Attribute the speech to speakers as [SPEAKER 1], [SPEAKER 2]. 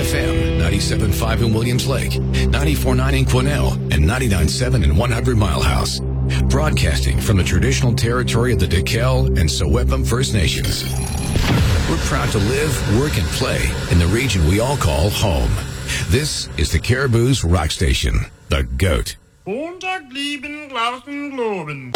[SPEAKER 1] FM, 97.5 in Williams Lake, 94.9 in Quesnel, and 99.7 in 100 Mile House. Broadcasting from the traditional territory of the Dekel and Sewepum First Nations. We're proud to live, work, and play in the region we all call home. This is the Caribou's Rock Station, The Goat.
[SPEAKER 2] Montag, lieben, Glauben, Globen.